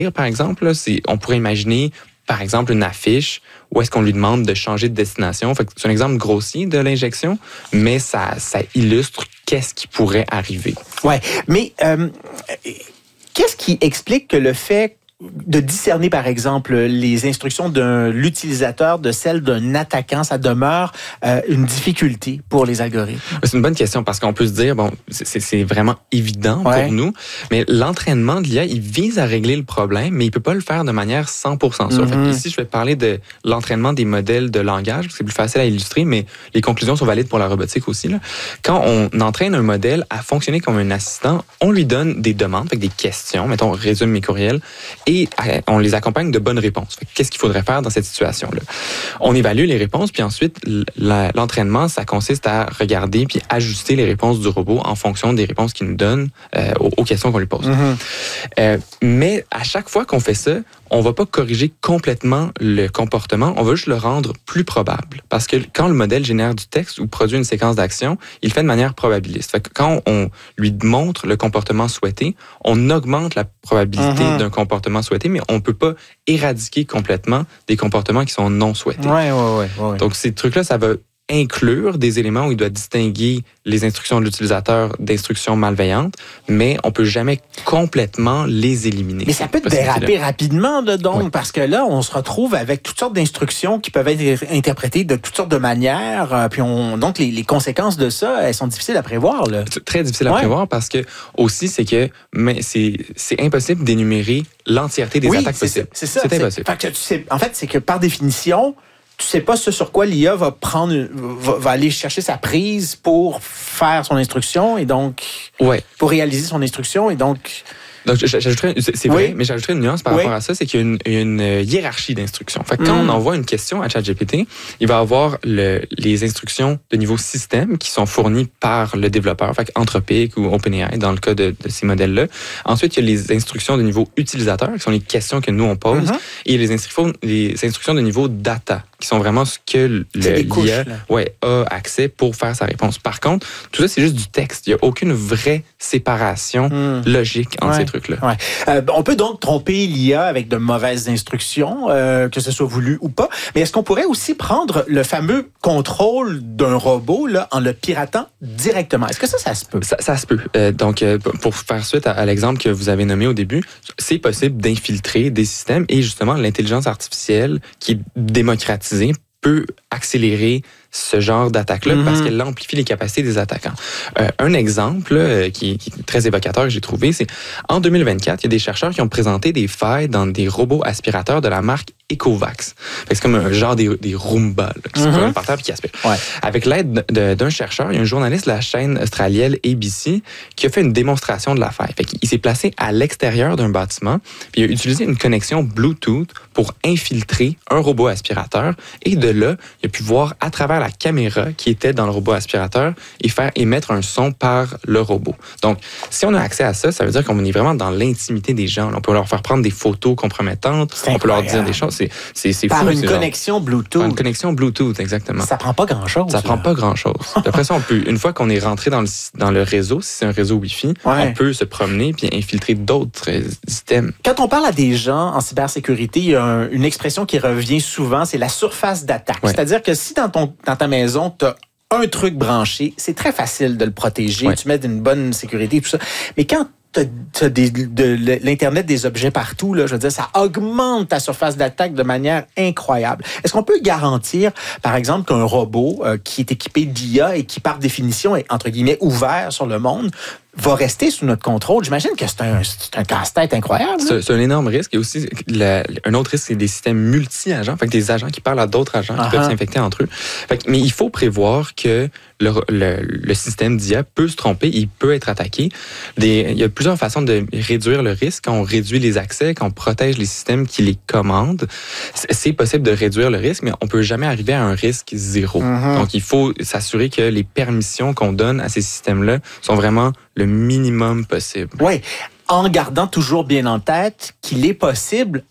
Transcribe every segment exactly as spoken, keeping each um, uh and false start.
par exemple, là, c'est, on pourrait imaginer, par exemple, une affiche où est-ce qu'on lui demande de changer de destination. Fait que c'est un exemple grossier de l'injection, mais ça, ça illustre qu'est-ce qui pourrait arriver. Oui, mais euh, qu'est-ce qui explique que le fait de discerner, par exemple, les instructions de l'utilisateur de celles d'un attaquant, ça demeure euh, une difficulté pour les algorithmes? C'est une bonne question parce qu'on peut se dire, bon, c'est, c'est vraiment évident ouais. pour nous, mais l'entraînement de l'I A, il vise à régler le problème, mais il peut pas le faire de manière cent pour cent sûre. Mm-hmm. Fait ici, je vais parler de l'entraînement des modèles de langage, parce que c'est plus facile à illustrer, mais les conclusions sont valides pour la robotique aussi, là. Quand on entraîne un modèle à fonctionner comme un assistant, on lui donne des demandes, fait des questions, mettons, résume mes courriels, et on les accompagne de bonnes réponses. Qu'est-ce qu'il faudrait faire dans cette situation-là? On évalue les réponses, puis ensuite, l'entraînement, ça consiste à regarder puis ajuster les réponses du robot en fonction des réponses qu'il nous donne euh, aux, aux questions qu'on lui pose. Mm-hmm. Euh, mais à chaque fois qu'on fait ça, on va pas corriger complètement le comportement, on va juste le rendre plus probable. Parce que quand le modèle génère du texte ou produit une séquence d'actions, il le fait de manière probabiliste. Fait que quand on lui montre le comportement souhaité, on augmente la probabilité mm-hmm. d'un comportement souhaité, mais on peut pas éradiquer complètement des comportements qui sont non souhaités. Ouais, ouais, ouais, ouais. Donc ces trucs-là, ça va inclure des éléments où il doit distinguer les instructions de l'utilisateur d'instructions malveillantes, mais on peut jamais complètement les éliminer. Mais ça peut déraper rapidement, là, donc, oui. parce que là, on se retrouve avec toutes sortes d'instructions qui peuvent être interprétées de toutes sortes de manières, euh, puis on, donc les, les conséquences de ça, elles sont difficiles à prévoir, là. C'est très difficile à ouais. prévoir parce que aussi, c'est que mais c'est, c'est impossible d'énumérer l'entièreté des oui, attaques c'est possibles. C'est ça. C'est impossible. C'est, fait que tu sais, en fait, c'est que par définition, tu sais pas ce sur quoi l'I A va prendre, va, va aller chercher sa prise pour faire son instruction et donc ouais. pour réaliser son instruction et donc. Donc, j'ajouterais, c'est, c'est vrai, oui. mais j'ajouterais une nuance par oui. rapport à ça, c'est qu'il y a une, une hiérarchie d'instructions. Fait que quand mm. on envoie une question à ChatGPT, il va avoir le, les instructions de niveau système qui sont fournies par le développeur, fait Anthropic ou OpenAI dans le cas de, de ces modèles-là. Ensuite, il y a les instructions de niveau utilisateur, qui sont les questions que nous on pose, mm-hmm. et les instructions, les instructions de niveau data, qui sont vraiment ce que le, l'I A ouais, a accès pour faire sa réponse. Par contre, tout ça, c'est juste du texte. Il n'y a aucune vraie séparation mm. logique entre ouais. ces trucs-là. Ouais. Euh, on peut donc tromper l'I A avec de mauvaises instructions, euh, que ce soit voulu ou pas, mais est-ce qu'on pourrait aussi prendre le fameux contrôle d'un robot là, en le piratant directement? Est-ce que ça, ça se peut? Ça, ça se peut. Euh, donc, euh, pour faire suite à, à l'exemple que vous avez nommé au début, c'est possible d'infiltrer des systèmes et justement, l'intelligence artificielle qui est démocratisée peut accélérer ce genre d'attaque-là mm-hmm. parce qu'elle amplifie les capacités des attaquants. Euh, un exemple euh, qui, qui est très évocateur que j'ai trouvé, c'est en deux mille vingt-quatre, il y a des chercheurs qui ont présenté des failles dans des robots aspirateurs de la marque Ecovacs. Fait que c'est comme un genre des, des Roomba là, qui mm-hmm. se promènent par terre et qui aspirent. Ouais. Avec l'aide de, d'un chercheur, il y a un journaliste de la chaîne australienne A B C qui a fait une démonstration de la faille. Fait qu'il s'est placé à l'extérieur d'un bâtiment puis il a utilisé une connexion Bluetooth pour infiltrer un robot aspirateur et de là, il a pu voir à travers la caméra qui était dans le robot aspirateur et faire émettre un son par le robot. Donc, si on a accès à ça, ça veut dire qu'on est vraiment dans l'intimité des gens. On peut leur faire prendre des photos compromettantes, on peut leur dire des choses. C'est, c'est, c'est par fou, une c'est connexion genre, Bluetooth. Par une connexion Bluetooth, exactement. Ça prend pas grand-chose. Ça là. prend pas grand-chose. D'après ça, on peut, une fois qu'on est rentré dans le, dans le réseau, si c'est un réseau Wi-Fi, ouais. on peut se promener puis infiltrer d'autres systèmes. Quand on parle à des gens en cybersécurité, il y a un, une expression qui revient souvent, c'est la surface d'attaque. Ouais. C'est-à-dire que si dans, ton, dans ta maison, tu as un truc branché, c'est très facile de le protéger, ouais. tu mets une bonne sécurité et tout ça. Mais quand tu as des, de, de l'Internet des objets partout, là, je veux dire, ça augmente ta surface d'attaque de manière incroyable. Est-ce qu'on peut garantir, par exemple, qu'un robot euh, qui est équipé d'I A et qui, par définition, est, entre guillemets, ouvert sur le monde, va rester sous notre contrôle? J'imagine que c'est un, c'est un casse-tête incroyable. C'est, c'est un énorme risque. Et aussi, la, un autre risque, c'est des systèmes multi-agents, fait que des agents qui parlent à d'autres agents qui uh-huh. peuvent s'infecter entre eux. Fait que, mais il faut prévoir que le, le, le système d'I A peut se tromper, il peut être attaqué. Des, il y a plusieurs façons de réduire le risque. Quand on réduit les accès, quand on protège les systèmes qui les commandent, c'est possible de réduire le risque, mais on peut jamais arriver à un risque zéro. Uh-huh. Donc, il faut s'assurer que les permissions qu'on donne à ces systèmes-là sont vraiment le minimum possible. Oui, en gardant toujours bien en tête qu'il est possible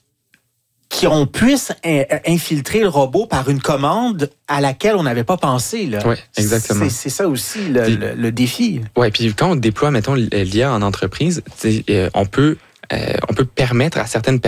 qu'on puisse infiltrer le robot par une commande à laquelle on n'avait pas pensé. Oui, exactement. C'est, c'est ça aussi le, puis, le, le défi. Oui, puis quand on déploie, mettons, l'I A en entreprise, on peut, euh, on peut permettre à certaines personnes